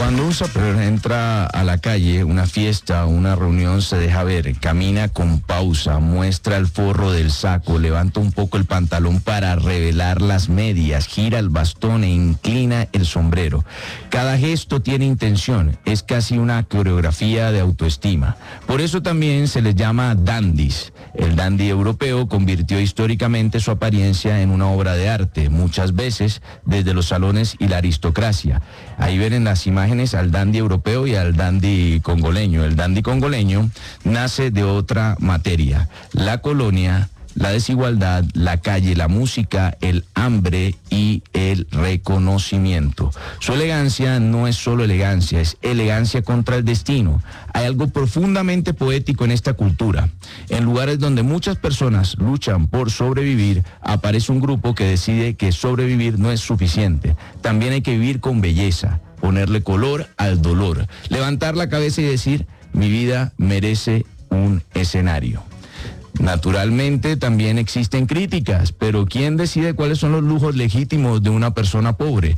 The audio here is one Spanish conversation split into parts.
Cuando un saper entra a la calle, una fiesta, una reunión, se deja ver, camina con pausa, muestra el forro del saco, levanta un poco el pantalón para revelar las medias, gira el bastón e inclina el sombrero. Cada gesto tiene intención, es casi una coreografía de autoestima. Por eso también se les llama dandis. El dandy europeo convirtió históricamente su apariencia en una obra de arte, muchas veces desde los salones y la aristocracia. Ahí ven en las imágenes al dandy europeo y al dandy congoleño. El dandy congoleño nace de otra materia, la colonia, la desigualdad, la calle, la música, el hambre y el reconocimiento. Su elegancia no es solo elegancia, es elegancia contra el destino. Hay algo profundamente poético en esta cultura. En lugares donde muchas personas luchan por sobrevivir, aparece un grupo que decide que sobrevivir no es suficiente. También hay que vivir con belleza, ponerle color al dolor, levantar la cabeza y decir, mi vida merece un escenario. Naturalmente también existen críticas, pero ¿quién decide cuáles son los lujos legítimos de una persona pobre?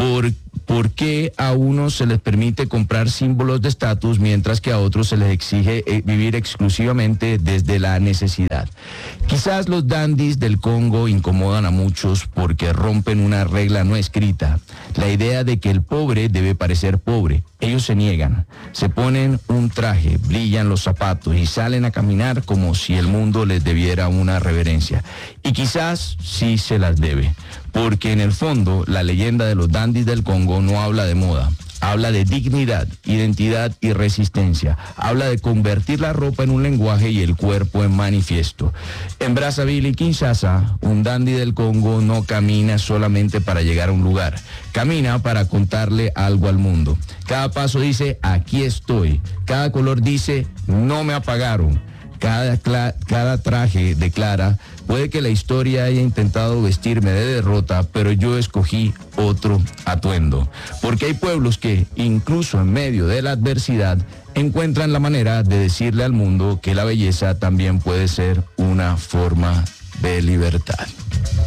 ¿Por qué a unos se les permite comprar símbolos de estatus mientras que a otros se les exige vivir exclusivamente desde la necesidad? Quizás los dandis del Congo incomodan a muchos porque rompen una regla no escrita, la idea de que el pobre debe parecer pobre. Ellos se niegan, se ponen un traje, brillan los zapatos y salen a caminar como si el mundo les debiera una reverencia. Y quizás sí se las debe, porque en el fondo la leyenda de los dandis del Congo no habla de moda. Habla de dignidad, identidad y resistencia. Habla de convertir la ropa en un lenguaje y el cuerpo en manifiesto. En Brazzaville y Kinshasa, un dandy del Congo no camina solamente para llegar a un lugar. Camina para contarle algo al mundo. Cada paso dice, aquí estoy. Cada color dice, no me apagaron. Cada traje declara, puede que la historia haya intentado vestirme de derrota, pero yo escogí otro atuendo. Porque hay pueblos que, incluso en medio de la adversidad, encuentran la manera de decirle al mundo que la belleza también puede ser una forma de libertad.